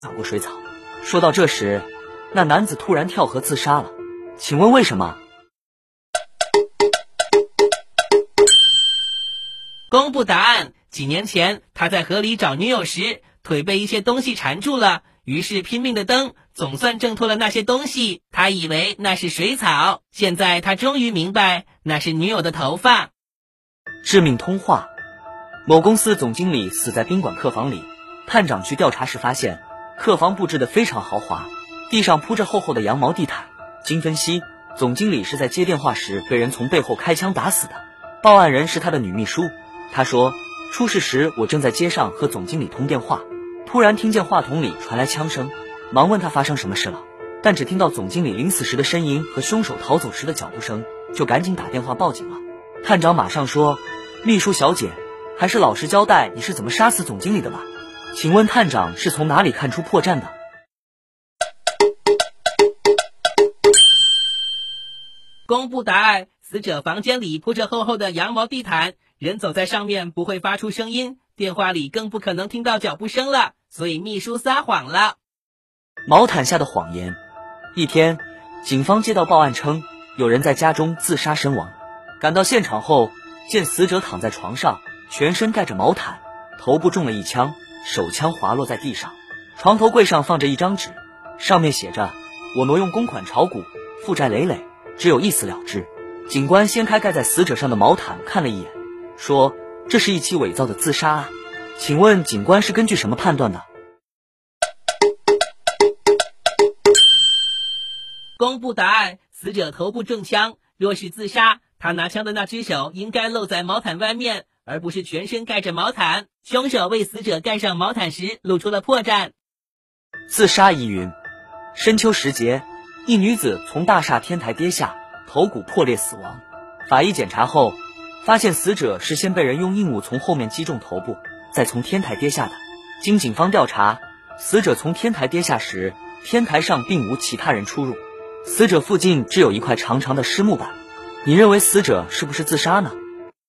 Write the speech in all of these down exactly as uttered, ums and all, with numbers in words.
扫过水草。说到这时，那男子突然跳河自杀了，请问为什么？ 公布答案。几年前，他在河里找女友时，腿被一些东西缠住了，于是拼命的蹬，总算挣脱了那些东西。他以为那是水草，现在他终于明白，那是女友的头发。 致命通话。某公司总经理死在宾馆客房里，探长去调查时发现，客房布置得非常豪华，地上铺着厚厚的羊毛地毯。经分析，总经理是在接电话时被人从背后开枪打死的。报案人是他的女秘书，她说，出事时我正在街上和总经理通电话，突然听见话筒里传来枪声，忙问他发生什么事了，但只听到总经理临死时的呻吟和凶手逃走时的脚步声，就赶紧打电话报警了。探长马上说，秘书小姐，还是老实交代你是怎么杀死总经理的吧？请问探长是从哪里看出破绽的？ 公布答案。死者房间里铺着厚厚的羊毛地毯，人走在上面不会发出声音，电话里更不可能听到脚步声了，所以秘书撒谎了。 毛毯下的谎言。一天，警方接到报案称，有人在家中自杀身亡。赶到现场后，见死者躺在床上，全身盖着毛毯，头部中了一枪，手枪滑落在地上。床头柜上放着一张纸，上面写着，我挪用公款炒股，负债累累，只有一死了之。警官掀开盖在死者上的毛毯看了一眼，说，这是一起伪造的自杀案。请问警官是根据什么判断的？ 公布答案。死者头部中枪，若是自杀，他拿枪的那只手应该露在毛毯外面，而不是全身盖着毛毯。凶手为死者盖上毛毯时露出了破绽。 自杀疑云。深秋时节，一女子从大厦天台跌下，头骨破裂死亡。法医检查后发现，死者是先被人用硬物从后面击中头部，再从天台跌下的。经警方调查，死者从天台跌下时，天台上并无其他人出入，死者附近只有一块长长的湿木板。你认为死者是不是自杀呢？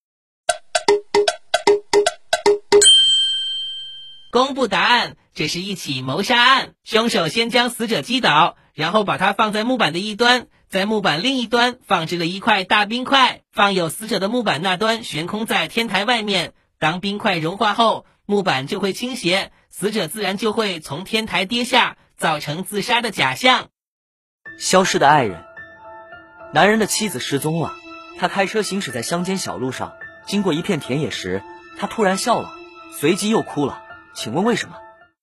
公布答案。这是一起谋杀案，凶手先将死者击倒，然后把他放在木板的一端，在木板另一端放置了一块大冰块，放有死者的木板那端悬空在天台外面。当冰块融化后，木板就会倾斜，死者自然就会从天台跌下，造成自杀的假象。 消失的爱人。男人的妻子失踪了，他开车行驶在乡间小路上，经过一片田野时，他突然笑了，随即又哭了，请问为什么？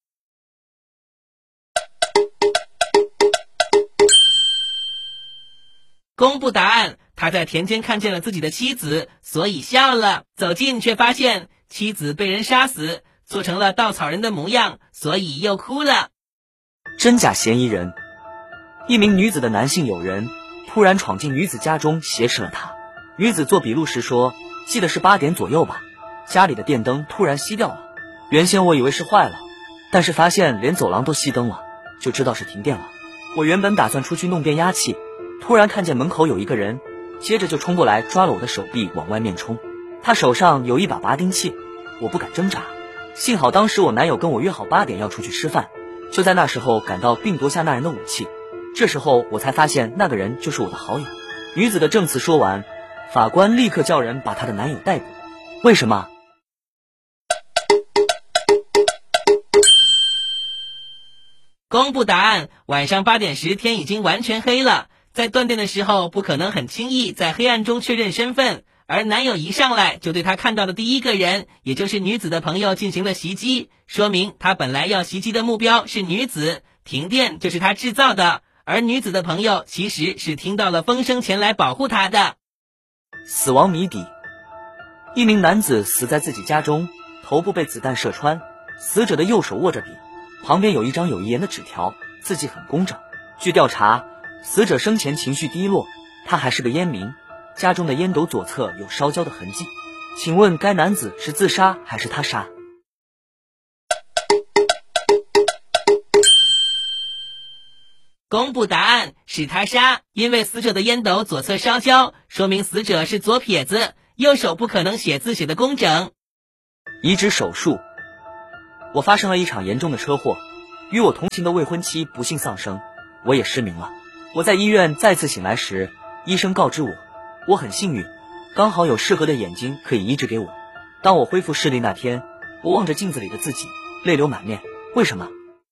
公布答案。他在田间看见了自己的妻子，所以笑了。走近却发现妻子被人杀死，做成了稻草人的模样，所以又哭了。 真假嫌疑人。一名女子的男性友人突然闯进女子家中挟持了她。女子做笔录时说，记得是八点左右吧，家里的电灯突然熄掉了。原先我以为是坏了，但是发现连走廊都熄灯了，就知道是停电了。我原本打算出去弄变压器，突然看见门口有一个人，接着就冲过来抓了我的手臂往外面冲。他手上有一把拔钉器，我不敢挣扎。幸好当时我男友跟我约好八点要出去吃饭，就在那时候赶到并夺下那人的武器。这时候我才发现那个人就是我的好友。女子的证词说完，法官立刻叫人把她的男友逮捕。为什么？ 公布答案。晚上八点时，天已经完全黑了，在断电的时候不可能很轻易在黑暗中确认身份，而男友一上来就对他看到的第一个人，也就是女子的朋友进行了袭击，说明他本来要袭击的目标是女子，停电就是他制造的，而女子的朋友其实是听到了风声前来保护他的。 死亡谜底。一名男子死在自己家中，头部被子弹射穿，死者的右手握着笔，旁边有一张有遗言的纸条，字迹很工整。据调查，死者生前情绪低落，他还是个烟民，家中的烟斗左侧有烧焦的痕迹。请问该男子是自杀还是他杀？ 公布答案，是他杀。因为死者的烟斗左侧烧焦，说明死者是左撇子，右手不可能写字写得工整。 移植手术。我发生了一场严重的车祸， 与我同行的未婚妻不幸丧生，我也失明了。我在医院再次醒来时，医生告知我，我很幸运，刚好有适合的眼睛可以移植给我。当我恢复视力那天，我望着镜子里的自己，泪流满面。为什么？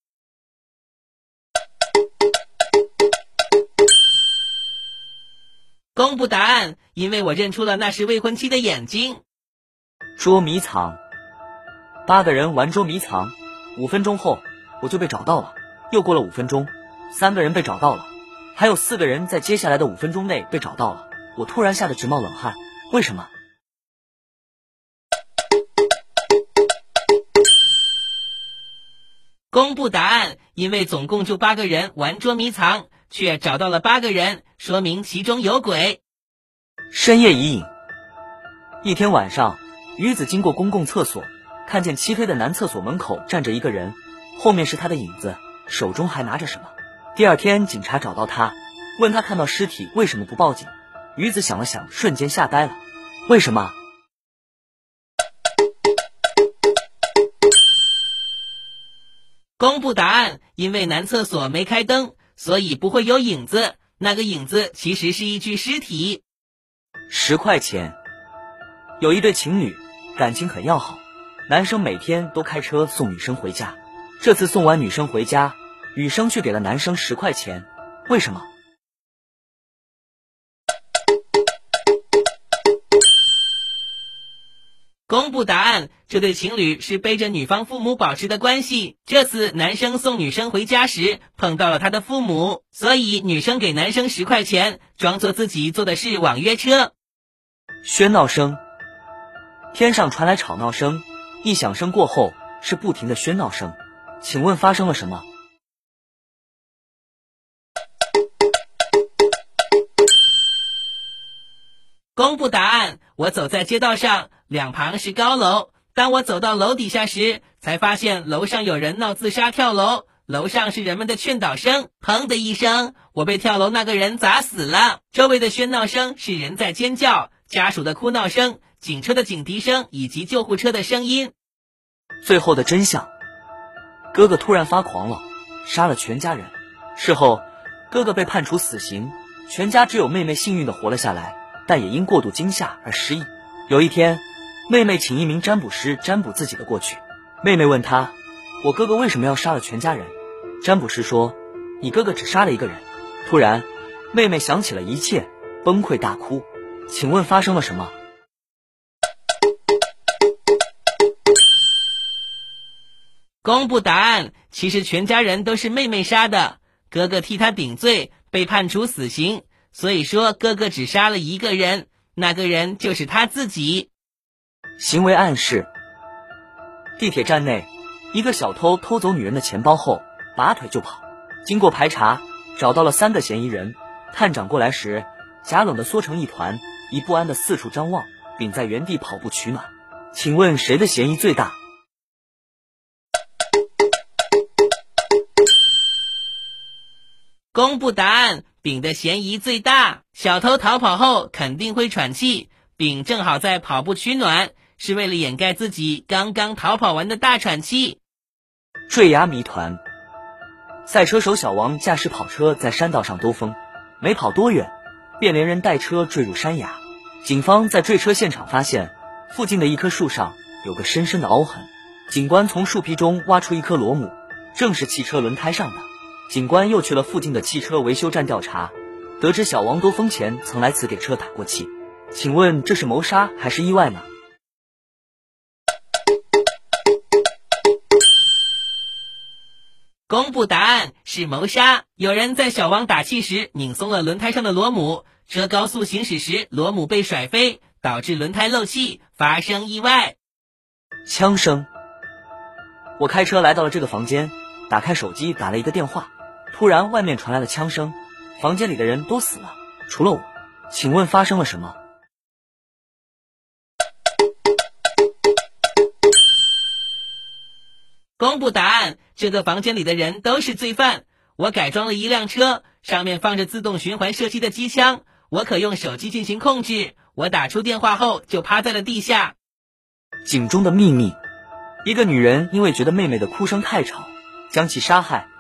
公布答案，因为我认出了那是未婚妻的眼睛。 捉迷藏。八个人玩捉迷藏，五分钟后我就被找到了。又过了五分钟，三个人被找到了，还有四个人在接下来的五分钟内被找到了。我突然吓得直冒冷汗，为什么？ 公布答案，因为总共就八个人玩捉迷藏，却找到了八个人，说明其中有鬼。 深夜疑影。一天晚上，女子经过公共厕所，看见漆黑的男厕所门口站着一个人，后面是他的影子，手中还拿着什么。第二天警察找到他，问他看到尸体为什么不报警。女子想了想，瞬间吓呆了。为什么？ 公布答案，因为男厕所没开灯，所以不会有影子，那个影子其实是一具尸体。 十块钱。有一对情侣，感情很要好，男生每天都开车送女生回家。这次送完女生回家，女生却给了男生十块钱，为什么？ 公布答案，这对情侣是背着女方父母保持的关系。这次男生送女生回家时碰到了他的父母，所以女生给男生十块钱，装作自己坐的是网约车。 喧闹声。天上传来吵闹声，一响声过后是不停的喧闹声，请问发生了什么？ 公布答案，我走在街道上，两旁是高楼。当我走到楼底下时，才发现楼上有人闹自杀跳楼，楼上是人们的劝导声。砰的一声，我被跳楼那个人砸死了。周围的喧闹声是人在尖叫，家属的哭闹声，警车的警笛声以及救护车的声音。 最后的真相，哥哥突然发狂了，杀了全家人。事后，哥哥被判处死刑，全家只有妹妹幸运地活了下来，但也因过度惊吓而失忆。有一天，妹妹请一名占卜师占卜自己的过去。妹妹问他：“我哥哥为什么要杀了全家人？”占卜师说：“你哥哥只杀了一个人。”突然，妹妹想起了一切，崩溃大哭。请问发生了什么？ 公布答案，其实全家人都是妹妹杀的，哥哥替她顶罪，被判处死刑。所以说哥哥只杀了一个人，那个人就是他自己。 行为暗示。地铁站内，一个小偷偷走女人的钱包后拔腿就跑，经过排查找到了三个嫌疑人。探长过来时，假冷的缩成一团，以不安的四处张望，并在原地跑步取暖。请问谁的嫌疑最大？ 公布答案，丙的嫌疑最大。小偷逃跑后肯定会喘气，丙正好在跑步取暖，是为了掩盖自己刚刚逃跑完的大喘气。 坠崖谜团。赛车手小王驾驶跑车在山道上兜风，没跑多远，便连人带车坠入山崖。警方在坠车现场发现，附近的一棵树上有个深深的凹痕。警官从树皮中挖出一颗螺母，正是汽车轮胎上的。警官又去了附近的汽车维修站调查，得知小王兜风前曾来此给车打过气。请问这是谋杀还是意外呢？ 公布答案，是谋杀。有人在小王打气时拧松了轮胎上的螺母，车高速行驶时螺母被甩飞，导致轮胎漏气，发生意外。 枪声。我开车来到了这个房间，打开手机打了一个电话，突然外面传来了枪声，房间里的人都死了，除了我。请问发生了什么？ 公布答案，这个房间里的人都是罪犯。我改装了一辆车，上面放着自动循环射击的机枪，我可用手机进行控制。我打出电话后就趴在了地下。 井中的秘密。一个女人因为觉得妹妹的哭声太吵， 将其杀害，